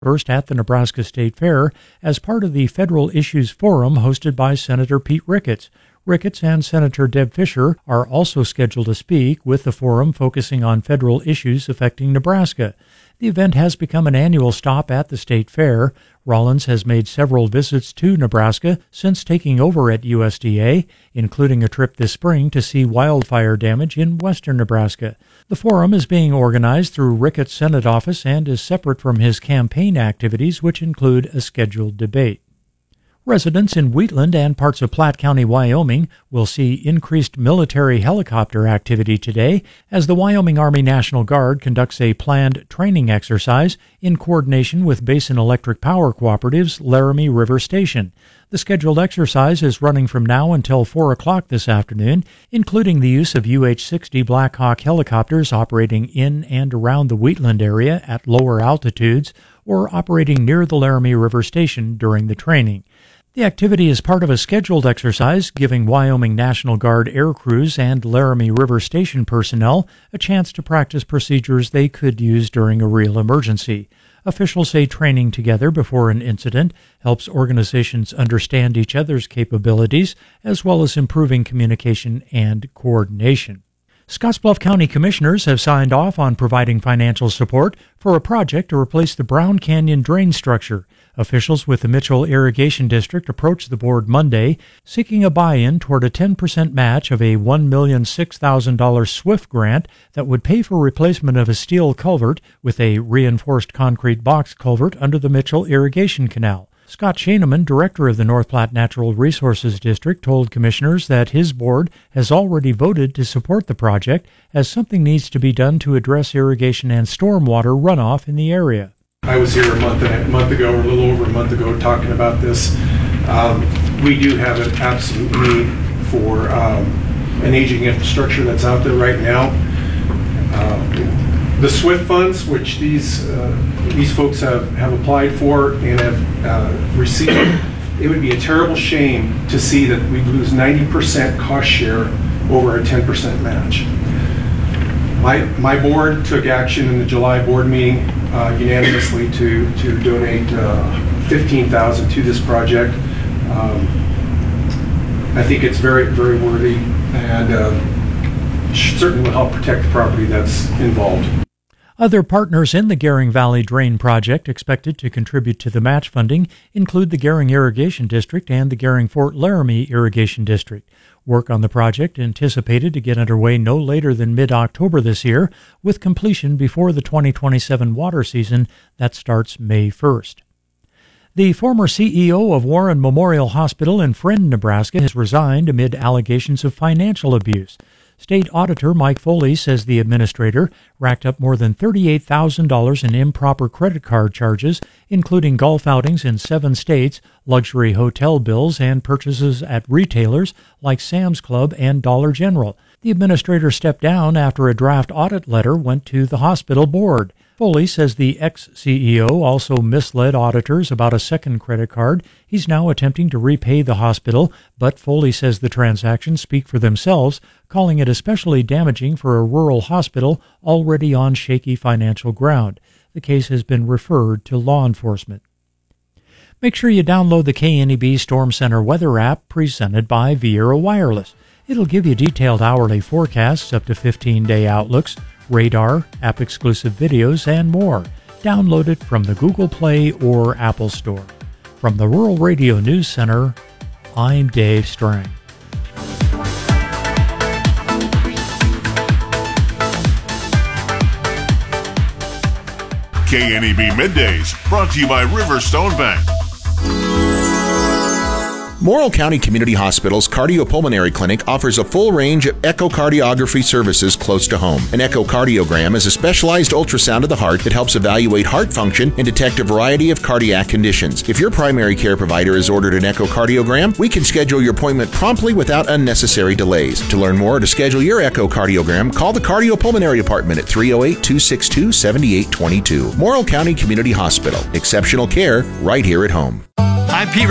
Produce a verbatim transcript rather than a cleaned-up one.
First at the Nebraska State Fair as part of the Federal Issues Forum hosted by Senator Pete Ricketts. Ricketts and Senator Deb Fischer are also scheduled to speak, with the forum focusing on federal issues affecting Nebraska. The event has become an annual stop at the State Fair. Rollins has made several visits to Nebraska since taking over at U S D A, including a trip this spring to see wildfire damage in western Nebraska. The forum is being organized through Ricketts' Senate office and is separate from his campaign activities, which include a scheduled debate. Residents in Wheatland and parts of Platte County, Wyoming, will see increased military helicopter activity today as the Wyoming Army National Guard conducts a planned training exercise in coordination with Basin Electric Power Cooperative's Laramie River Station. The scheduled exercise is running from now until four o'clock this afternoon, including the use of U H sixty Black Hawk helicopters operating in and around the Wheatland area at lower altitudes or operating near the Laramie River Station during the training. The activity is part of a scheduled exercise giving Wyoming National Guard air crews and Laramie River Station personnel a chance to practice procedures they could use during a real emergency. Officials say training together before an incident helps organizations understand each other's capabilities, as well as improving communication and coordination. Scottsbluff County Commissioners have signed off on providing financial support for a project to replace the Brown Canyon drain structure. Officials with the Mitchell Irrigation District approached the board Monday, seeking a buy-in toward a ten percent match of a one million six thousand dollars SWIFT grant that would pay for replacement of a steel culvert with a reinforced concrete box culvert under the Mitchell Irrigation Canal. Scott Shaneman, director of the North Platte Natural Resources District, told commissioners that his board has already voted to support the project, as something needs to be done to address irrigation and stormwater runoff in the area. I was here a month and a month ago, or a little over a month ago, talking about this. Um, we do have an absolute need for um, an aging infrastructure that's out there right now. Uh, the SWIFT funds, which these uh, these folks have, have applied for and have uh, received, it would be a terrible shame to see that we lose ninety percent cost share over a ten percent match. My, my board took action in the July board meeting uh, unanimously to, to donate uh, fifteen thousand dollars to this project. Um, I think it's very, very worthy, and uh, certainly will help protect the property that's involved. Other partners in the Gering Valley Drain Project expected to contribute to the match funding include the Gering Irrigation District and the Gering-Fort Laramie Irrigation District. Work on the project anticipated to get underway no later than mid-October this year, with completion before the twenty twenty-seven water season that starts May first. The former C E O of Warren Memorial Hospital in Friend, Nebraska, has resigned amid allegations of financial abuse. State Auditor Mike Foley says the administrator racked up more than thirty-eight thousand dollars in improper credit card charges, including golf outings in seven states, luxury hotel bills, and purchases at retailers like Sam's Club and Dollar General. The administrator stepped down after a draft audit letter went to the hospital board. Foley says the ex-C E O also misled auditors about a second credit card. He's now attempting to repay the hospital, but Foley says the transactions speak for themselves, calling it especially damaging for a rural hospital already on shaky financial ground. The case has been referred to law enforcement. Make sure you download the K N E B Storm Center weather app presented by Viera Wireless. It'll give you detailed hourly forecasts, up to fifteen-day outlooks, radar, app-exclusive videos, and more. Download it from the Google Play or Apple Store. From the Rural Radio News Center, I'm Dave Strang. K N E B Middays, brought to you by Riverstone Bank. Morrill County Community Hospital's Cardiopulmonary Clinic offers a full range of echocardiography services close to home. An echocardiogram is a specialized ultrasound of the heart that helps evaluate heart function and detect a variety of cardiac conditions. If your primary care provider has ordered an echocardiogram, we can schedule your appointment promptly without unnecessary delays. To learn more or to schedule your echocardiogram, call the Cardiopulmonary Department at three oh eight, two six two, seven eight two two. Morrill County Community Hospital. Exceptional care right here at home. I'm Pete